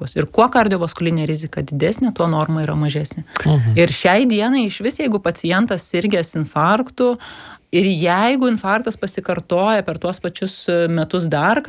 rizikos. Ir kuo kardiovaskulinė rizika didesnė, tuo norma yra mažesnė. Ir šiai dienai iš vis, jeigu pacientas sirgęs infarktu ir jeigu infarktas pasikartoja per tuos pačius metus dar